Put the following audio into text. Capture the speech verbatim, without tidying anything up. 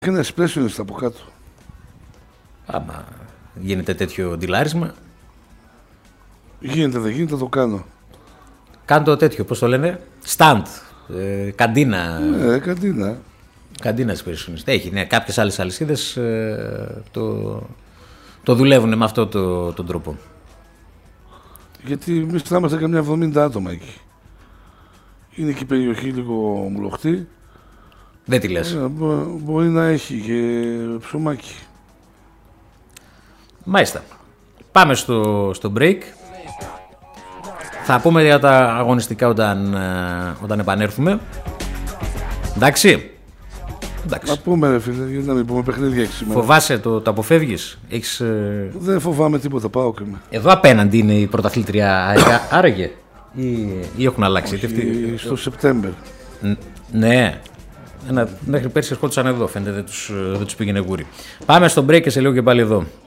Ένα εσπρέσιο είναι στα από κάτω. Άμα γίνεται τέτοιο ντυλάρισμα. Γίνεται, δεν γίνεται, το κάνω. Κάνω το τέτοιο, πώς το λένε, stand, ε, καντίνα. Ναι, καντίνα. Καντίνα εσπρέσιο. Έχει, ναι, κάποιες άλλες αλυσίδες ε, το, το δουλεύουν με αυτόν το, τον τρόπο. Γιατί εμείς θα είμαστε καμιά εβδομήντα άτομα εκεί. Είναι και η περιοχή λίγο μουλοχτή. Δεν τη λες. Ε, μπο, μπορεί να έχει και ψωμάκι. Μάλιστα. Πάμε στο, στο break. Θα πούμε για τα αγωνιστικά όταν, όταν επανέλθουμε. Εντάξει. Εντάξει. Να πούμε ρε φίλε, γιατί να μην πούμε παιχνίδια έχει σήμερα. Φοβάσαι το, το αποφεύγεις. Έχεις, ε... Δεν φοβάμαι τίποτα, πάω και με. Εδώ απέναντι είναι η πρωταθλήτρια άραγε ή, ή έχουν αλλάξει. Όχι, αυτή... στο Σεπτέμβρη. Ναι. Ένα, μέχρι πέρσι ερχόντουσαν εδώ, φαίνεται δεν τους, δεν τους πήγαινε γούρι. Πάμε στο break και σε λίγο και πάλι εδώ.